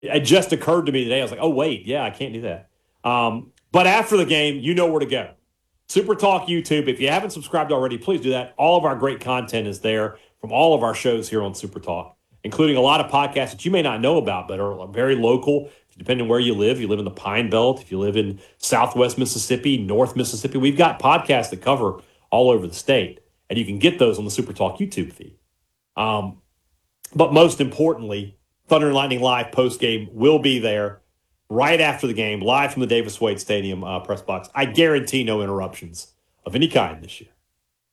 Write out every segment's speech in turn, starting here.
It just occurred to me today. I was like, oh, wait, yeah, I can't do that. But after the game, you know where to go. Super Talk YouTube. If you haven't subscribed already, please do that. All of our great content is there from all of our shows here on Super Talk, including a lot of podcasts that you may not know about, but are very local, depending on where you live. You live in the Pine Belt, if you live in Southwest Mississippi, North Mississippi, we've got podcasts that cover all over the state, and you can get those on the Super Talk YouTube feed. But most importantly, Thunder and Lightning Live post game will be there right after the game, live from the Davis Wade Stadium press box. I guarantee no interruptions of any kind this year.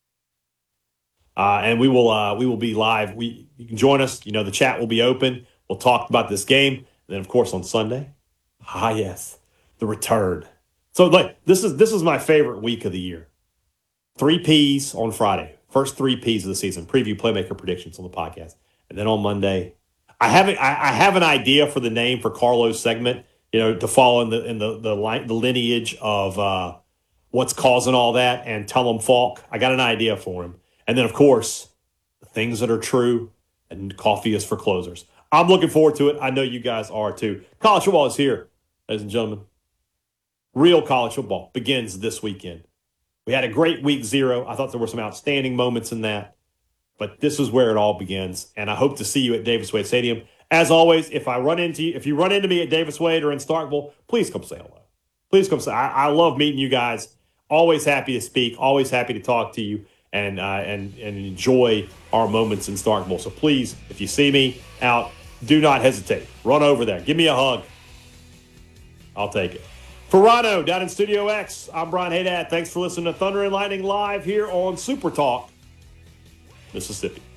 And we will be live. You can join us. You know, the chat will be open. We'll talk about this game. And then, of course, on Sunday, yes, the return. So, like, this is my favorite week of the year. 3 Ps on Friday. First 3 Ps of the season. Preview playmaker predictions on the podcast. And then on Monday, I have an idea for the name for Carlo's segment, you know, to follow in the lineage of what's causing all that, and tell him Falk. I got an idea for him. And then, of course, the things that are true, and coffee is for closers. I'm looking forward to it. I know you guys are too. College football is here, ladies and gentlemen. Real college football begins this weekend. We had a great week 0. I thought there were some outstanding moments in that. But this is where it all begins, and I hope to see you at Davis Wade Stadium. As always, if you run into me at Davis Wade or in Starkville, please come say hello. Please come say. I love meeting you guys. Always happy to speak. Always happy to talk to you and enjoy our moments in Starkville. So please, if you see me out, do not hesitate. Run over there. Give me a hug. I'll take it. For Rano down in Studio X, I'm Brian Haydad. Thanks for listening to Thunder and Lightning Live here on Super Talk Mississippi.